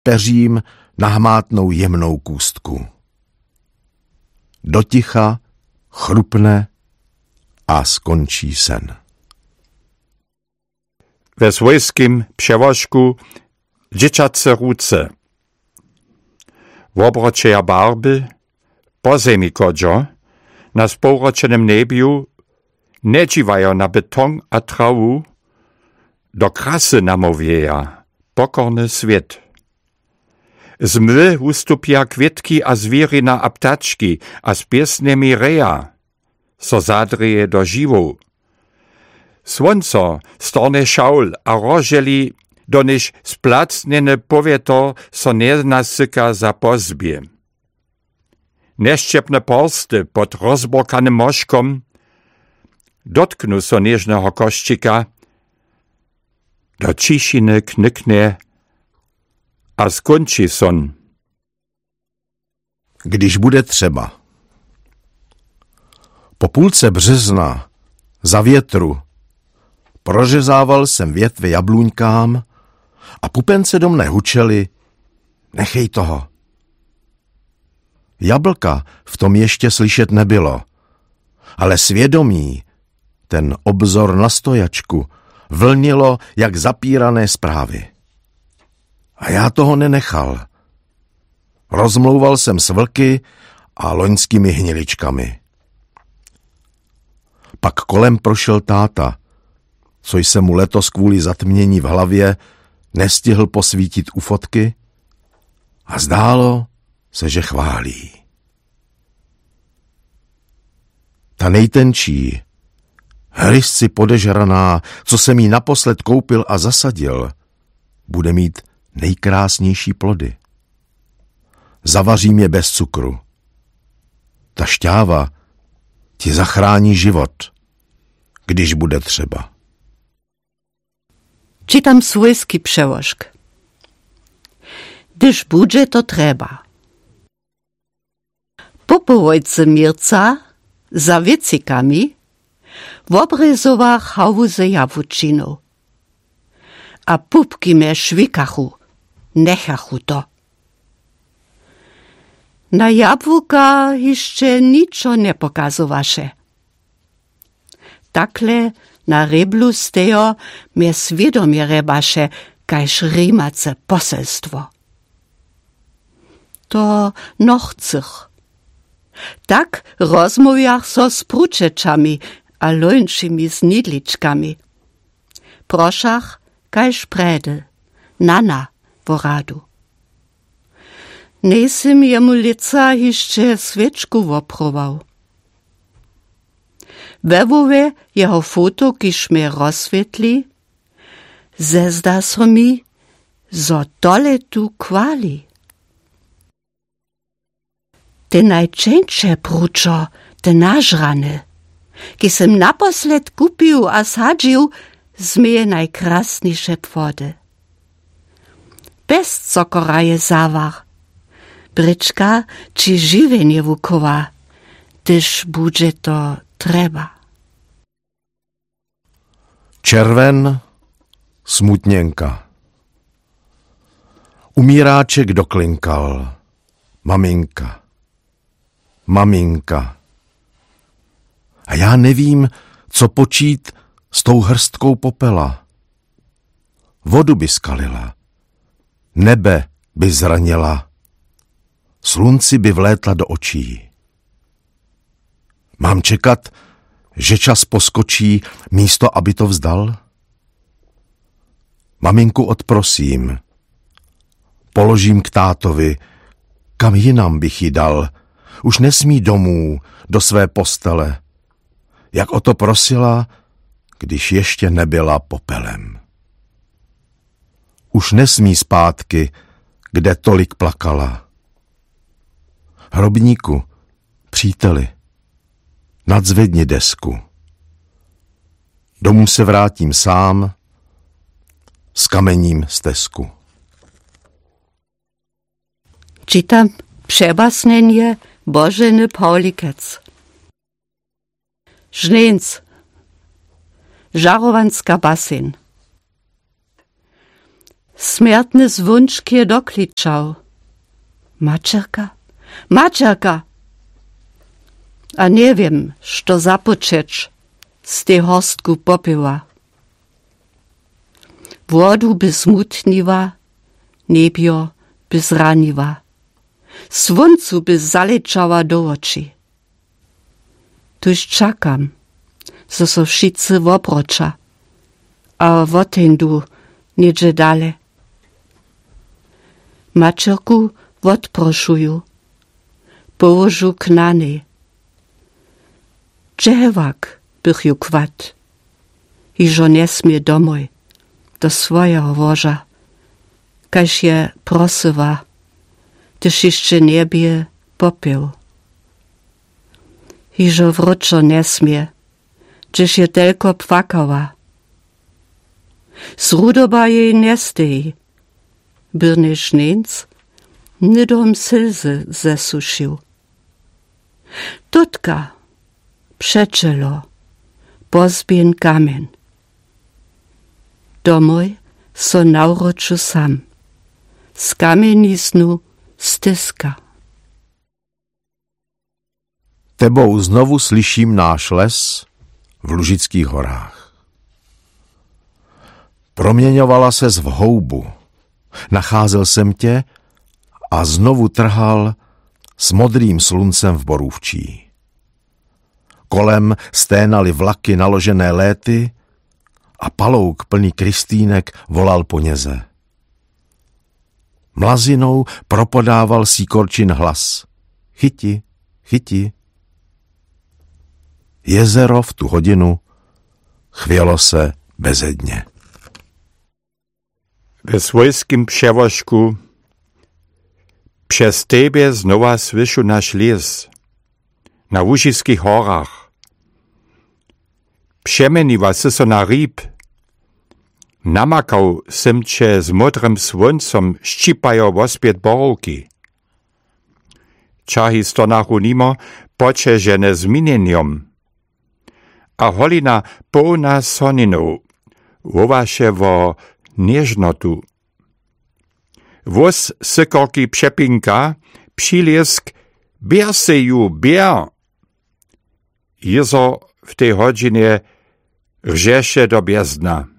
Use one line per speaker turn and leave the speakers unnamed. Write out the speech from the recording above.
peřím nahmátnou jemnou kůstku. Doticha chrupne a skončí sen.
Ve svojským přeložku Dzieciace ruce. Wobročeja barby, po zemi kodžo, na spouročenem nebiu, nedživajo na beton a travu, do krasy namovieja, pokorny svět. Z mly ustupia květky a zvírina a ptačky a s piesnemi reja, so zadrije do živou. Słonco storne šaul a roželi, do niž splacnene povietor so nenasyka za pozbie. Neščepne porsty pod rozborkanym moškom dotknu so niežného koščika, do cišiny knikne a skončí son.
Když bude třeba. Po půlce března, za větru, prořezával jsem větve jabluňkám a pupence do mne hučely: nechej toho. Jablka v tom ještě slyšet nebylo, ale svědomí, ten obzor na stojačku, vlnilo jak zapírané zprávy. A já toho nenechal. Rozmlouval jsem s vlky a loňskými hniličkami. Pak kolem prošel táta, co jsem mu letos kvůli zatmění v hlavě nestihl posvítit u fotky, a zdálo se, že chválí. Ta nejtenčí, hryzci podežraná, co jsem jí naposled koupil a zasadil, bude mít nejkrásnější plody. Zavařím je bez cukru. Ta šťáva ti zachrání život, když bude třeba.
Czytam swojski przełożk. Gdyż bude to trzeba. Po połojce Mirca za wiecikami wobryzowa hawu ze jawuczyną. A pupki me szwikachu, nechachu to. Na jabłka jeszcze niczo nie pokazowaše. Takle na reblu stejo mnie świadomie rebaše, kajż rimace poselstwo. To nochcych. Tak rozmawiach so z pruczeczami a lońszymi znidliczkami. Proszach kajż predel, nana voradu. Nesem jemu lica jeszcze świeczku woprował. Wewowe jeho foto, kiż mnie rozswietli, zezda so mi, zo dole tu kwali. Te najczęstsze pruczo, te nażrane, ki sem naposled kupił a sadził, zmieje najkrasniejsze płody. Bez cokora je zawar, bryczka czy żywienie wukowa, tyż bude to trzeba.
Červen, smutněnka. Umíráček doklinkal. Maminka. Maminka. A já nevím, co počít s tou hrstkou popela. Vodu by skalila. Nebe by zranila. Slunci by vlétla do očí. Mám čekat, že čas poskočí, místo aby to vzdal? Maminku odprosím. Položím k tátovi, kam jinam bych ji dal. Už nesmí domů, do své postele. Jak o to prosila, když ještě nebyla popelem. Už nesmí zpátky, kde tolik plakala. Hrobníku, příteli, nadzvedni desku. Domů se vrátím sám, s kamením stezku.
Czytam przebasnenie Bożeny Paulikec. Żnęc, Żarowanska basen. Smiertny zwunčkie dokličał. Mačerka? Mačerka! A nie wiem, što započeć z tej hostku popyła. Wodu by smutniła, niebio by zraniła. Słoncu by zaleczała do oczy. Tuż czekam, zo so wszyscy woprocza, a wotendu niedzie dale. Mačerku odproszuju, położu k nany. Dżewak bych ju kwat, iżo nie smie domoj, do swojego woża, kaž je prosywa, tyż jeszcze niebie popił. Iżo wróczo nie smie, tyż je tylko płakała. Z rudoba jej nie stej, byrny sznęc, nidom slzy zesuszył. Tutka, przeczelo, pozbien kamen. Domoj so nawrócił sam, z kameniznu styska.
Tebou znovu slyším náš les v Lužických horách. Proměňovala ses v houbu. Nacházel jsem tě a znovu trhal s modrým sluncem v borůvčí. Kolem sténaly vlaky naložené léty a palouk plný krystýnek volal po něze. Mlazinou propodával síkorčin hlas. Chyti, chyti. Jezero v tu hodinu chvělo se bezedně.
Ve svojským převožku přes tebe znova slyšu náš les na Łužických horách. Přemeniva se so na rýb. Namakał sem cię z modrym słońcem szczypają wospět borovky. Čahy stonachu nimo počežene zmienieniom. A holina pełna soninu wowaše wo nieżnotu. Wós sykorki przepinka, przyliesk, bier se ju, bier. Jezo w tej godzinie rżeše do biezdna.